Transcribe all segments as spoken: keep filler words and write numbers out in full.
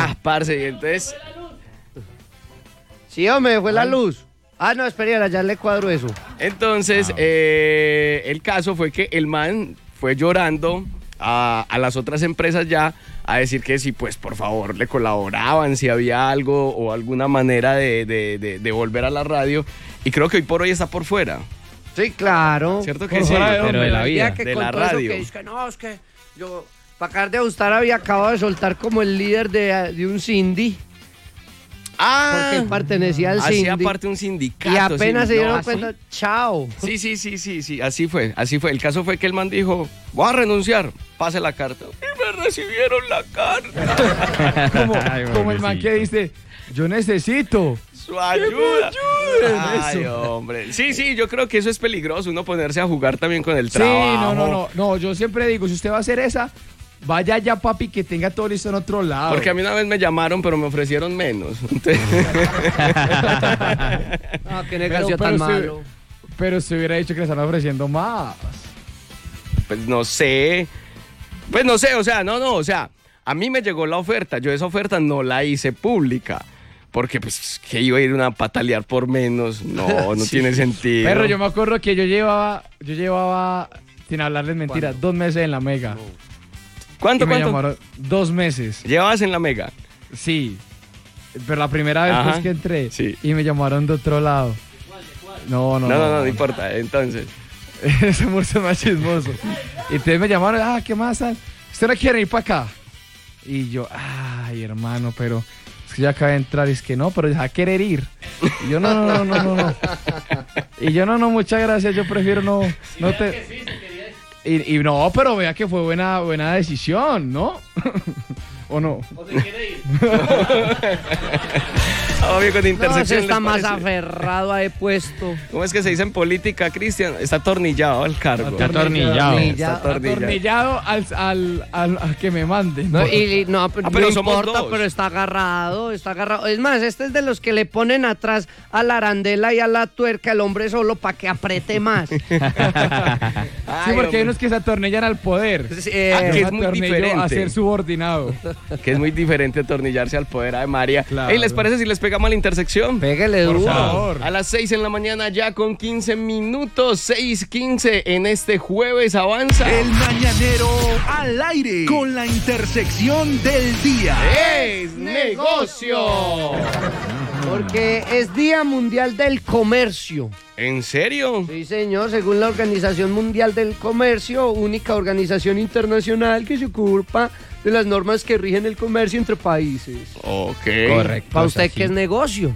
Ah, parce, y entonces... Sí, hombre, fue la luz. Ah, no, espera, ya le cuadro eso. Entonces, ah. eh, el caso fue que el man fue llorando a, a las otras empresas ya a decir que si, pues, por favor, le colaboraban, si había algo o alguna manera de, de, de, de volver a la radio. Y creo que hoy por hoy está por fuera. Sí, claro. ¿Cierto que por sí? De pero de la vida, que de la radio. Que es que no, es que yo, para acabar de gustar, había acabado de soltar como el líder de, de un Cindy. Ah, porque él pertenecía al hacía Cindy. parte de un sindicato. Y apenas sí, se dieron no, cuenta, ¿sí? chao. Sí, sí, sí, sí, sí, así fue, así fue. El caso fue que el man dijo, voy a renunciar, pase la carta. Y me recibieron la carta. como, Ay, como el man que dice, yo necesito su ayuda. Ay, eso. hombre. Sí, sí, yo creo que eso es peligroso, uno ponerse a jugar también con el trabajo. Sí, no, no, no, no, yo siempre digo, si usted va a hacer esa, vaya ya, papi, que tenga todo listo en otro lado. Porque a mí una vez me llamaron, pero me ofrecieron menos. Entonces... no, qué negocio pero, pero tan se, malo. Pero se hubiera dicho que le están ofreciendo más. Pues no sé. Pues no sé, o sea, no, no, o sea, a mí me llegó la oferta. Yo esa oferta no la hice pública. Porque, pues, que iba a ir una a patalear por menos. No, no sí. tiene sentido. Pero yo me acuerdo que yo llevaba, yo llevaba, sin hablarles mentiras, ¿Cuándo? dos meses en la Mega. No. ¿Cuánto, y me cuánto? Llamaron dos meses. ¿Llevabas en la Mega? Sí. Pero la primera vez pues, que entré. Sí. Y me llamaron de otro lado. ¿Cuál, de cuál? No, no, no. No, no, no, no, no importa. Entonces. Ese morso es más chismoso. Y entonces me llamaron, ah, ¿qué más? ¿Usted no quiere ir para acá? Y yo, ay, hermano, pero... Es que yo acabé de entrar y es que no, pero deja querer ir. Y yo, no, no, no, no, no, no. Y yo, no, no, muchas gracias, yo prefiero no... Sí, no te... que sí, sí, Y, y no, pero vea que fue buena, buena decisión, ¿no? ¿O no? ¿O se quiere ir? Obvio, con intersección. No, está más aferrado a ese puesto. ¿Cómo es que se dice en política, Cristian? Está atornillado al cargo. Está atornillado. Está atornillado. Atornillado al, al, al, al que me mande. No, y, no, ah, pero no somos importa, dos. pero está agarrado, está agarrado. Es más, este es de los que le ponen atrás a la arandela y a la tuerca el hombre solo para que apriete más. Sí, Ay, porque hay unos que se atornillan al poder. Sí, eh, ah, que es muy diferente. A ser subordinado. Que es muy diferente atornillarse al poder de María. Claro. Hey, ¿les parece si les pegamos a la intersección? Pégale duro. Por favor. A las seis en la mañana ya con quince minutos, seis quince en este jueves avanza. El mañanero al aire con la intersección del día. ¡Es negocio! Porque es Día Mundial del Comercio. ¿En serio? Sí, señor, según la Organización Mundial del Comercio, única organización internacional que se ocupa de las normas que rigen el comercio entre países. Ok. Correcto. ¿Para usted así. qué es negocio?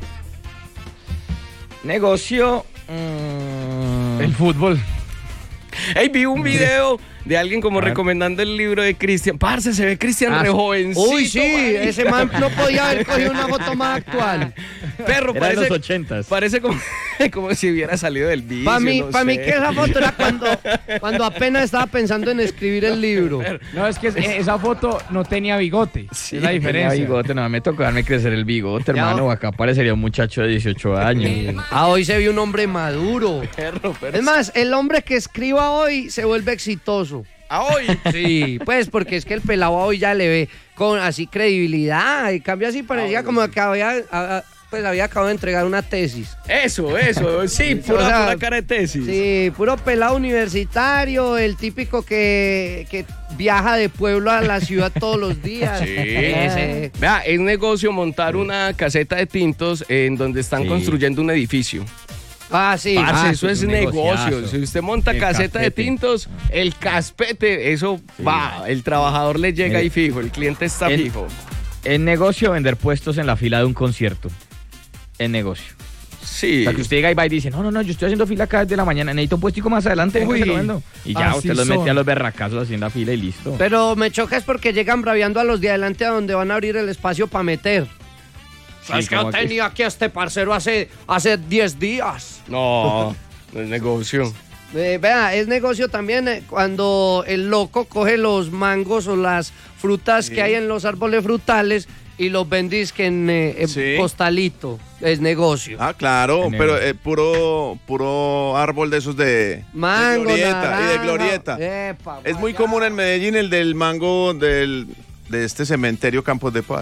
Negocio. Mmm, el fútbol. Hey, vi un video de alguien como recomendando el libro de Cristian. Parce, se ve Cristian Ah, re jovencito. Uy, sí, marica. ese man no podía haber cogido una foto más actual. Perro, Era parece, de los ochentas. parece como, como si hubiera salido del vicio. Para mí, no pa mí sé. que esa foto era cuando, cuando apenas estaba pensando en escribir el libro. No, es que esa foto no tenía bigote. Sí, es la diferencia. Tenía bigote, no, me tocó darme crecer el bigote, Ya. hermano. Acá parecería un muchacho de dieciocho años. Ah, hoy se vio un hombre maduro. Perro, perro. Es más, el hombre que escriba hoy se vuelve exitoso. ¿A hoy? Sí, pues porque es que el pelado hoy ya le ve con así credibilidad y cambia así, parecía Ah, como que había, a- pues había acabado de entregar una tesis. Eso, eso, sí, pura, O sea, pura cara de tesis. Sí, puro pelado universitario, el típico que, que viaja de pueblo a la ciudad todos los días. Sí. Ese. Vea, es negocio montar una caseta de tintos en donde están Sí. construyendo un edificio. Ah, sí. Parce, Ah, eso es un negocio. negociazo. Si usted monta El caseta de caspete. tintos, el caspete, eso va. El trabajador le llega Mire. ahí fijo, el cliente está El- fijo. En negocio, vender puestos en la fila de un concierto. En negocio. Sí. O sea, que usted llega y va y dice, no, no, no, yo estoy haciendo fila acá desde la mañana, necesito un puestico más adelante, venga, Uy, se lo vendo. Y ya, así usted los son. mete a los berracazos así en la fila y listo. Pero me choca es porque llegan braviando a los de adelante a donde van a abrir el espacio para meter. Sí, es que yo como que- tenía aquí a este parcero hace hace diez días. No, no es negocio. Eh, vea, es negocio también eh, cuando el loco coge los mangos o las frutas Sí. que hay en los árboles frutales y los vendís que en, eh, en Sí. costalito. Es negocio. Ah, claro, En pero el- eh, puro puro árbol de esos de, Mango, de glorieta naranja, y de glorieta. epa, Es muy guayaba. común en Medellín el del mango del de este cementerio Campos de Paz.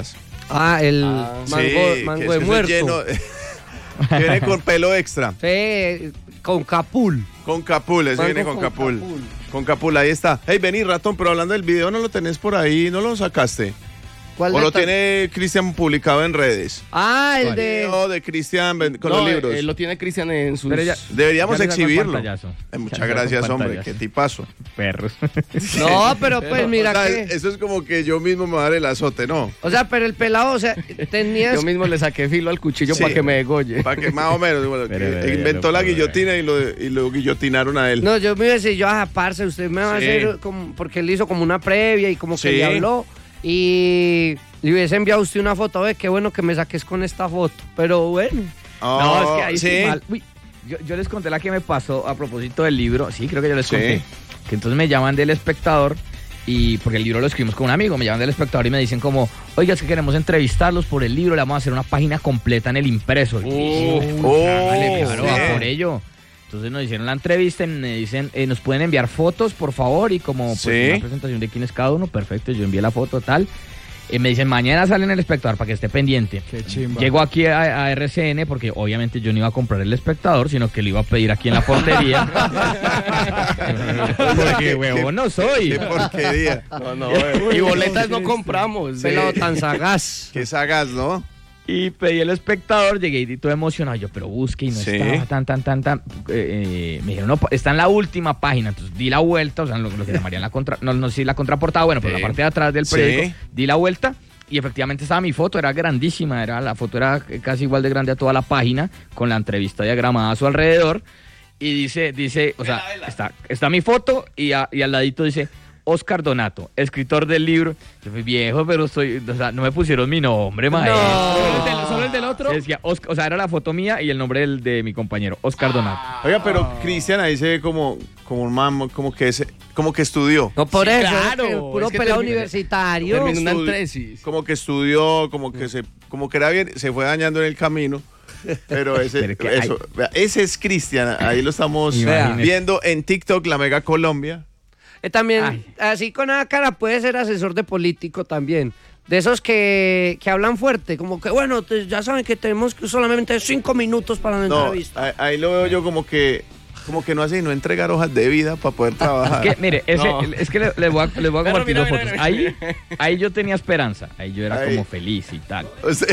Ah, el Ah. mango, Sí, mango que de eso es muerto. lleno- que viene con pelo extra. Sí, con capul. Con capul, ese Mango viene con, con capul. capul. Con capul, ahí está. Hey, vení, ratón, pero hablando del video, ¿no lo tenés por ahí? ¿No lo sacaste? ¿Cuál ¿O de lo tan- tiene Cristian publicado en redes? Ah, el de... Video de Cristian ven- con No, los libros. eh, lo tiene Cristian en sus... Pero ya- Deberíamos Ya le saco el exhibirlo. pantallazo. Eh, Ya muchas le saco el gracias, hombre. pantallazo. Qué tipazo. Perros. No, pero pues mira O sea, que... eso es como que yo mismo me daré el azote, ¿no? O sea, pero el pelado, o sea, tenías... Yo mismo le saqué filo al cuchillo Sí. para que me degolle. Para que más o menos, bueno, que Pero, pero, inventó ya la no puedo, guillotina y lo, y lo guillotinaron a él. No, yo me iba a decir, yo, ah, parce, usted me va a Sí. hacer como... Porque él hizo como una previa y como que Sí. le habló. Y le hubiese enviado a usted una foto, ve, qué bueno que me saques con esta foto. Pero bueno. Oh, No, es que ahí sí. estoy mal. Uy, yo, yo les conté la que me pasó a propósito del libro. Sí, creo que yo les Sí. conté. Que entonces me llaman del Espectador y porque el libro lo escribimos con un amigo, me llaman del Espectador y me dicen como, oiga, es que queremos entrevistarlos por el libro, le vamos a hacer una página completa en el impreso. Y yo, Uh, "Uy, oh, hágale, claro, sí. va por ello. Entonces nos hicieron la entrevista y me dicen, eh, ¿nos pueden enviar fotos, por favor? Y como pues, Sí. una presentación de quién es cada uno, perfecto, yo envié la foto, tal. Eh, me dicen, mañana sale en el Espectador para que esté pendiente. Qué chimba. Llego aquí a, a R C N porque obviamente yo no iba a comprar el Espectador, sino que lo iba a pedir aquí en la portería. Porque huevón no soy. Qué porquería. No, no, eh, y boletas no compramos. Pelado Sí. tan sagaz. Qué sagaz, ¿no? Y pedí el Espectador, llegué y todo emocionado. Yo, pero busque y no Sí. estaba tan, tan, tan, tan. Eh, eh, me dijeron, no, pa- está en la última página. Entonces di la vuelta, o sea, lo, lo que llamarían la contra. No, no sé si la contraportada, bueno, pero Sí. la parte de atrás del Sí. periódico. Di la vuelta y efectivamente estaba mi foto, era grandísima. Era, la foto era casi igual de grande a toda la página, con la entrevista diagramada a su alrededor. Y dice, dice, o sea, está, está mi foto y, a- y al ladito dice. Oscar Donato, escritor del libro. Yo fui viejo, pero soy, o sea, no me pusieron mi nombre, maestro. ¿Solo el del, solo el del otro? Se decía, Oscar- o sea, era la foto mía y el nombre del, de mi compañero, Oscar Donato. Oiga, pero Cristian ahí se ve como, como un man, como que, se, como que estudió. No, por Sí, eso, claro, es que puro es que pelado terminé- universitario. terminó una Estudi- tesis. Como que estudió, como que se, como que era bien, se fue dañando en el camino. Pero ese, Pero que eso, vea, ese es Cristian, ahí lo estamos Imagínese. viendo en TikTok, La Mega Colombia. Eh, también, Ay. así con la cara, puede ser asesor de político también. De esos que, que hablan fuerte, como que, bueno, te- ya saben que tenemos solamente cinco minutos para la No, entrevista. ahí, ahí lo veo yo como que, como que no hace no entregar hojas de vida para poder trabajar. Es que, mire, ese, No. es que le- les voy a, les voy a Pero compartir mira, dos mira, fotos. mira. Ahí, ahí yo tenía esperanza. Ahí yo era Ahí. como feliz y tal. O sea,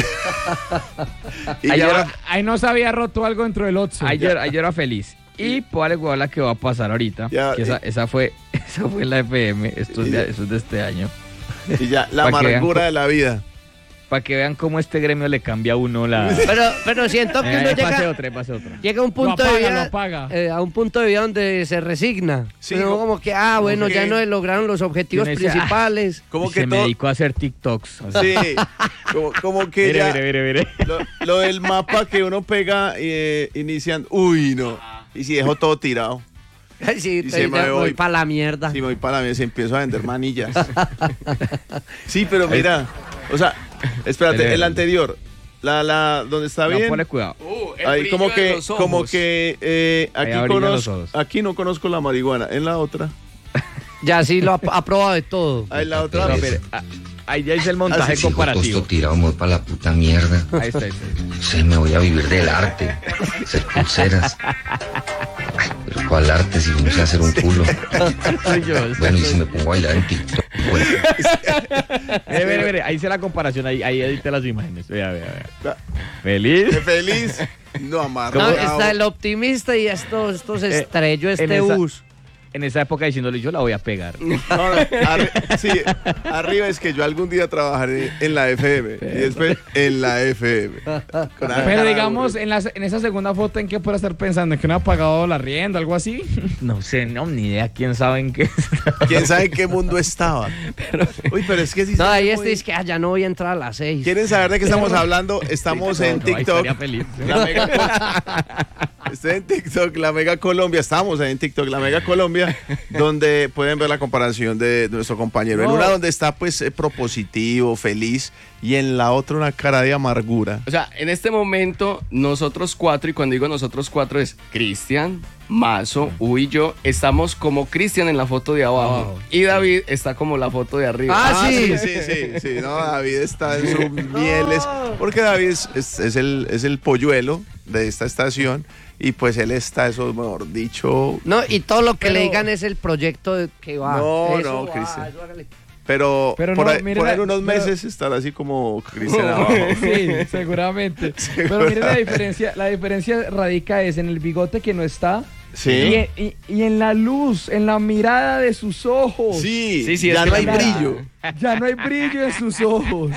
y Ahí ya yo va- era, Ahí no se había roto algo dentro del otro. ahí yo, era- ahí yo era feliz. Y póngale cuidado la que va a pasar ahorita. Ya, que esa, y- esa fue esa fue la F M. Esto es de, eso es de este año. y ya, la Pa' que vean amargura co- de la vida. Para que vean cómo este gremio le cambia a uno la. Pero, pero siento que Eh, uno ahí pase llega, otra, ahí pase otra. llega a un punto apaga, de vida, lo apaga. eh, a un punto de vida donde se resigna. Sí, Uno como- como que, ah, bueno, como ya que- no lograron los objetivos Y uno dice, principales. Como Y que se me todo, dedicó a hacer TikToks. O sea, sí, como, como que mire, ya, mire, mire, mire. Lo, lo del mapa que uno pega eh, iniciando, uy, no, y si dejo todo tirado, Ay, sí, Y te- se me te voy voy. para la mierda. si me voy para la mesa empiezo a vender manillas. Sí, pero mira, o sea, espérate, Espere. el anterior, la, la, donde está No, bien, ponle cuidado. Uh, el ahí brillo como de que, los ojos. como que eh, Ahí aquí brillan los conozco, ojos. aquí no conozco la marihuana, en la otra, Ya sí lo ha, ha probado de todo. ahí en la otra, No, mire, ah, ahí ya hice el montaje Así, comparativo. tirado, me voy para la puta mierda. Ahí está, ahí está. Sí, me voy a vivir del arte, hacer pulseras. Ay, pero ¿cuál arte si no sé hacer un culo? Soy yo. Bueno, y si me pongo a bailar en TikTok, bueno. Mire, mire, mire, ahí hice la comparación, ahí, ahí edité las imágenes. Vea, vea, vea. Feliz. qué feliz, no No, amarrado. está el optimista y estos, estos Eh, estrelló en este esa- bus. En esa época diciéndole, yo la voy a pegar. No, no, arri- sí, arriba es que yo algún día trabajaré en la F M y después en la F M. Con la Pero cara digamos, dura. en, la, en esa segunda foto, ¿en qué puede estar pensando? ¿En que no ha pagado la rienda, algo así? No sé, no, ni idea quién sabe en qué. ¿Quién sabe en qué mundo estaba? Uy, pero es que sí. No, se ve ahí muy- este es que ah, ya no voy a entrar a las seis. ¿Quieren saber de qué estamos hablando? Estamos en No, TikTok. estaría feliz. La Mega Col- Estoy en TikTok, La Mega Colombia. Estamos ahí en TikTok, La Mega Colombia. Colombia, donde pueden ver la comparación de, de nuestro compañero. En No. una donde está pues eh, propositivo, feliz, y en la otra una cara de amargura. O sea, en este momento, nosotros cuatro, y cuando digo nosotros cuatro es Cristian, Mazo, U y yo, estamos como Cristian en la foto de abajo. Oh. Y David está como la foto de arriba. Ah, sí. sí, sí, sí, sí. No, David está en sus mieles, porque David es, es- es el, es el polluelo de esta estación, y pues él está, eso mejor dicho. No, y todo lo que Pero- le digan es el proyecto de- que va. No, Eso no, va, Cristian. eso hágale. Pero, Pero por, no, ahí, mire por ahí la- en unos pero- meses estará así como Cristian abajo. Sí, seguramente. Pero miren la diferencia, la diferencia radica es en el bigote que no está Sí. y, en- y- y en la luz, en la mirada de sus ojos. Sí, Sí, sí, es ya que no hay la- brillo. Ya no hay brillo en sus ojos.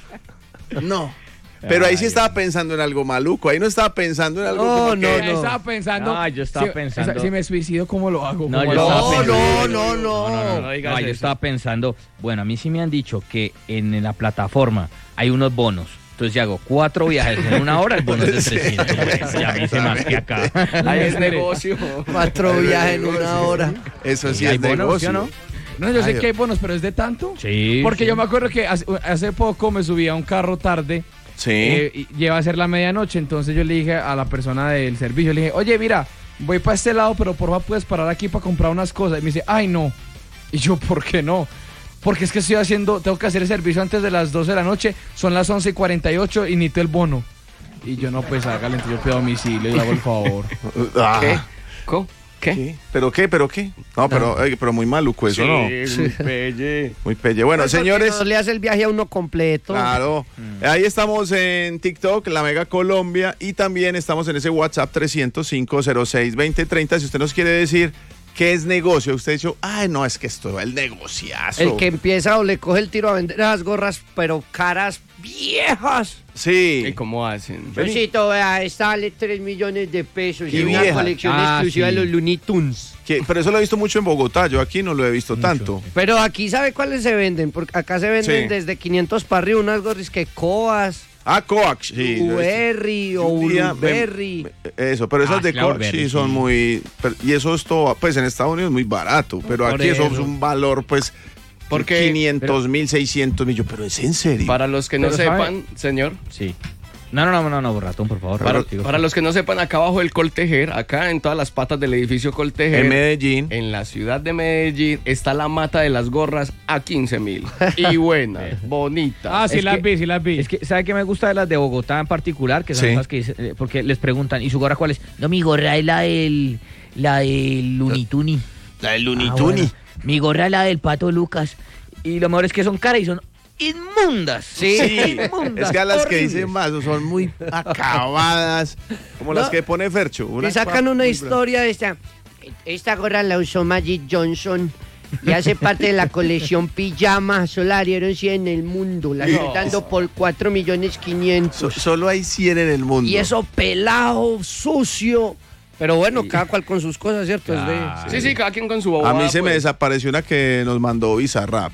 No. Pero ahí sí estaba pensando en algo maluco. Ahí no estaba pensando en algo No, como no, que- Ahí estaba pensando. No, yo estaba si, pensando- o sea, si me suicido, ¿cómo lo hago? No, ¿Cómo yo lo estaba hago? No, pensando- no, no, no. No, no, no, digas no, yo eso. estaba pensando, bueno, a mí sí me han dicho que en la plataforma hay unos bonos. Entonces, si hago cuatro viajes en una hora, el bono es de trescientos. Pues, ya me hice más que acá. Ahí es negocio. Cuatro viajes en una hora. Eso sí ¿Y hay es bonos, negocio. sí o no? No, yo sé Ay, que hay bonos, pero ¿es de tanto? Sí. Porque sí. yo me acuerdo que hace, hace poco me subí a un carro tarde. Sí. eh, y lleva a ser la medianoche, entonces yo le dije a la persona del servicio, le dije, oye, mira, voy para este lado, pero porfa puedes parar aquí para comprar unas cosas. Y me dice, ay, no. Y yo, ¿por qué no? Porque es que estoy haciendo, tengo que hacer el servicio antes de las doce de la noche, son las once y cuarenta y ocho y necesito el bono. Y yo, no, pues hágale, entonces yo pido domicilio y hago el favor. Ah, ¿Qué? ¿Co? ¿Qué? ¿qué? ¿Pero qué? ¿Pero qué? No, pero, eh, pero muy maluco eso, ¿no? Sí, muy pelle. Muy pelle. Bueno, Pues porque señores. no le hace el viaje a uno completo. Claro. Ahí estamos en TikTok, La Mega Colombia, y también estamos en ese WhatsApp trescientos cinco cero seis veinte treinta. Si usted nos quiere decir qué es negocio, usted dice, ay, no, es que esto es el negociazo. El que empieza o le coge el tiro a vender esas gorras, pero caras viejas. Sí. ¿Y cómo hacen? Luisito, vea, esta vale tres millones de pesos. Qué Y una vieja. colección Ah, exclusiva sí. de los Looney Tunes. Que- pero eso lo he visto mucho en Bogotá, yo aquí no lo he visto tanto. Pero aquí, ¿sabe cuáles se venden? Porque acá se venden Sí. desde quinientos para arriba, unas gorras que Coas, Ah, Coax, sí. lo he visto. Blueberry o Un día me- Blueberry. Eso, pero esas Ah, de claro, Coax sí Berry, son sí. muy... pero- y eso es todo, pues en Estados Unidos es muy barato, pero Por aquí eso eso. es un valor, pues, Porque- quinientos mil, seiscientos mil, yo, pero es en serio. Para los que no Pero sabe- sepan, señor, Sí. No, no, no, no, no, ratón, por favor. para, ratón, para los que no sepan, acá abajo del Coltejer, acá en todas las patas del edificio Coltejer, En Medellín. en la ciudad de Medellín, está la mata de las gorras a quince mil. Y buena, bonita. Ah, sí Es las que- vi, sí las vi. Es que, ¿sabe qué me gusta de las de Bogotá en particular? Que son Sí. esas que dicen, eh, porque les preguntan, ¿y su gorra cuál es? No, mi gorra es la del, la del Looney Tunes. La del Looney Ah, Tunes. bueno. Mi gorra es la del Pato Lucas. Y lo mejor es que son caras y son inmundas. Sí. Sí, Inmundas, es que a las que horribles. dicen más son muy acabadas, como las No. que pone Fercho. Y sacan una muy historia de esta. Esta gorra la usó Magic Johnson y hace parte de la colección pijama. Solo la dieron cien en el mundo. La están dando por cuatro millones quinientos. So- solo hay cien en el mundo. Y eso pelado, sucio. Pero bueno, cada cual con sus cosas, ¿cierto? Es de- Sí, sí, cada quien con su A bobada. mí se me pues. desapareció una que nos mandó Bizarrap.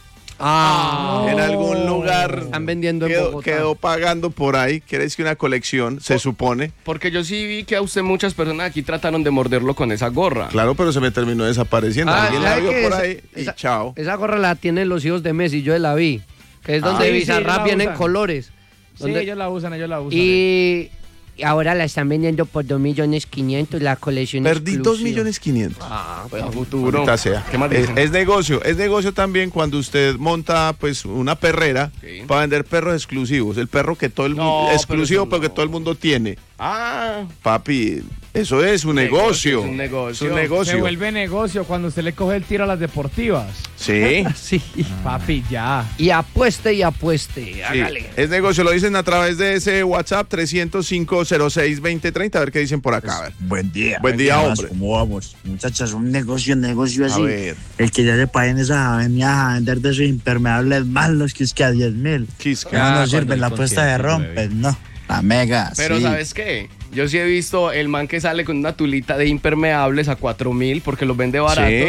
Ah, En algún lugar están vendiendo en quedó, Bogotá. quedó pagando por ahí. Quiere decir que una colección, se supone. Porque yo sí vi que a usted muchas personas aquí trataron de morderlo con esa gorra. Claro, pero se me terminó desapareciendo. Ah, Alguien la ¿sabe vio qué? por Esa- ahí y esa- chao. Esa gorra la tienen los hijos de Messi, yo la vi. Que es Ah, donde sí, sí, Bizarrap la viene en usan. colores. Sí, Donde- ellos la usan, ellos la usan. y, y ahora la están vendiendo por dos millones quinientos la colección Perdí dos exclusiva. millones quinientos. Ah, pues a futuro. Ahorita sea. ¿Qué más es, dicen? es negocio, es negocio también cuando usted monta pues una perrera Sí. para vender perros exclusivos, el perro que todo el No, mundo pero exclusivo eso pero que no. todo el mundo tiene. Ah, Papi, eso es un Negocio, negocio. es un negocio. Es un Se negocio. vuelve negocio cuando usted le coge el tiro a las deportivas. Sí. Sí. Papi, ya. Y apueste y apueste. Sí, Hágale. es negocio, lo dicen a través de ese WhatsApp trescientos cinco cero seis veinte treinta, a ver qué dicen por acá. A ver. Buen día. Buen día, ¿Qué más? hombre. ¿Cómo vamos? Muchachas, un negocio, un negocio A así. ver. El que ya se paguen esa avenida a vender de esos impermeables malos, que es que a diez mil. Quisca. Ya Ah, no cuando sirve el la apuesta de concierto, rompes, no. La mega, pero sí. ¿sabes qué? Yo sí he visto el man que sale con una tulita de impermeables a cuatro mil porque los vende barato. Sí.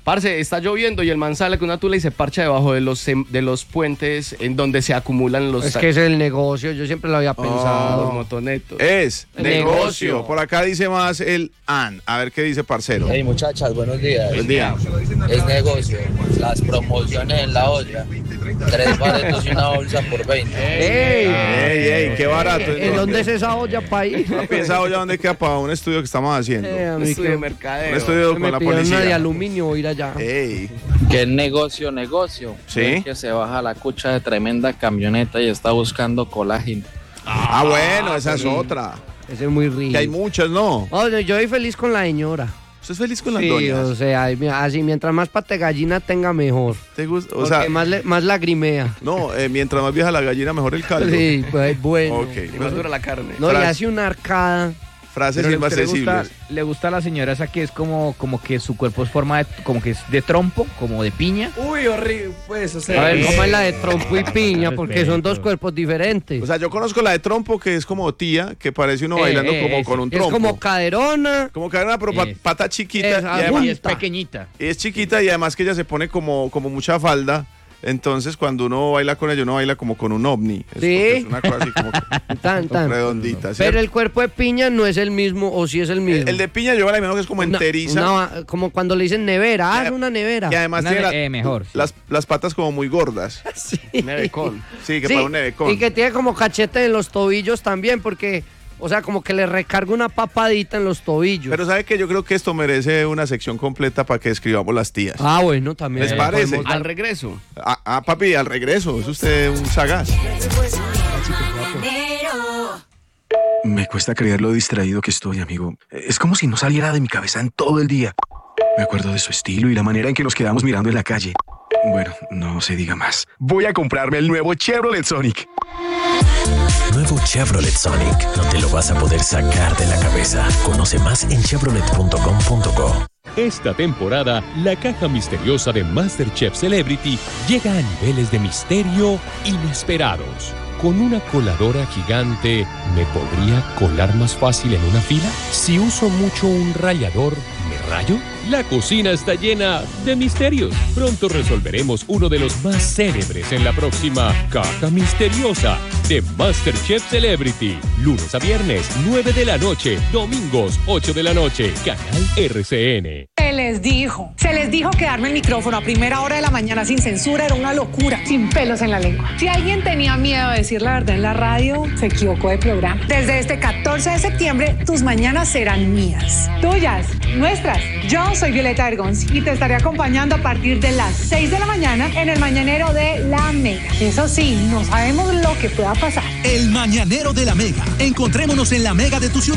Parce, está lloviendo y el man sale con una tula y se parcha debajo de los, sem- de los puentes en donde se acumulan los... Es que ese es el negocio, yo siempre lo había pensado. los motonetos. Es negocio. Negocio. Por acá dice más el an. A ver qué dice parcero. Hey muchachas, buenos días. Buen día. Es negocio. Las promociones en la olla. Tres baretos y una bolsa por veinte. ¡Ey! Ey, ey, qué barato. ¿En dónde es esa olla, país? Papi, esa olla dónde queda para un estudio que estamos haciendo. Eh, a Un mí estudio de que mercadeo. Un estudio me con la pidieron una de policía. aluminio, voy a ir allá. Ey. ¿Qué negocio, negocio? Sí. Es que se baja la cucha de tremenda camioneta y está buscando colágeno. Ah, bueno, esa es otra. Ese es muy rico. Que hay muchas, ¿no? Oh, yo soy feliz con la señora. ¿Usted es feliz con las Sí, doñas? o sea, así mientras más pate gallina tenga mejor. ¿Te gusta? O Porque sea, más, le- más lagrimea. no, eh, mientras más vieja la gallina, mejor el caldo. Sí, pues bueno. Ok. Y más dura la carne. No, y Frase. hace una arcada. Frases Pero le, usted le gusta, inaccesibles. le gusta a la señora esa que es como, como que su cuerpo es forma de, como que es de trompo, como de piña. Uy, horrible, pues, o A sea. ver, ¿cómo es la de trompo y piña? Porque son dos Respeto. cuerpos diferentes. O sea, yo conozco la de trompo, que es como tía, que parece uno Eh, bailando eh, como eso. con un es trompo. como caderona. Como cadena, pero pa- Es. pata chiquita. Es y, adulta. además, Y es pequeñita. y es chiquita y además que ella se pone como, como mucha falda. Entonces, cuando uno baila con ella, uno baila como con un ovni. Es, Sí. porque es una cosa así como que Tan, tan. redondita. Pero ¿cierto? el cuerpo de piña no es el mismo, o sí es el mismo. el, el de piña yo me la imagino que es como Una- enteriza. una- como cuando le dicen nevera. Ah, Y- es una nevera. Y además Una tiene ne- la- eh, mejor, sí. las, las patas como muy gordas. Sí. Nevecón. Sí, que Sí, para un nevecón. Y que tiene como cachete en los tobillos también, porque, o sea, como que le recarga una papadita en los tobillos. Pero ¿sabe qué? Yo creo que esto merece una sección completa para que escribamos las tías. Ah, bueno, también. ¿Les le parece? podemos dar- Al regreso. Ah, ah, papi, al regreso. Es usted un sagaz. Me cuesta creer lo distraído que estoy, amigo. Es como si no saliera de mi cabeza en todo el día. Me acuerdo de su estilo y la manera en que nos quedamos mirando en la calle. Bueno, no se diga más. Voy a comprarme el nuevo Chevrolet Sonic. Nuevo Chevrolet Sonic. No te lo vas a poder sacar de la cabeza. Conoce más en chevrolet punto com punto co. Esta temporada, la caja misteriosa de MasterChef Celebrity llega a niveles de misterio inesperados. ¿Con una coladora gigante me podría colar más fácil en una fila? Si uso mucho un rallador, ¿me rayo? La cocina está llena de misterios. Pronto resolveremos uno de los más célebres en la próxima Caja Misteriosa de MasterChef Celebrity. Lunes a viernes, nueve de la noche. Domingos, ocho de la noche. Canal R C N. Se les dijo, se les dijo que darme el micrófono a primera hora de la mañana sin censura era una locura, sin pelos en la lengua. Si alguien tenía miedo de decir la verdad en la radio, se equivocó de programa. Desde este catorce de septiembre, tus mañanas serán mías, tuyas, nuestras. Yo soy Violeta Ergons y te estaré acompañando a partir de las seis de la mañana en el Mañanero de La Mega. Eso sí, no sabemos lo que pueda pasar. El Mañanero de La Mega. Encontrémonos en La Mega de tu ciudad.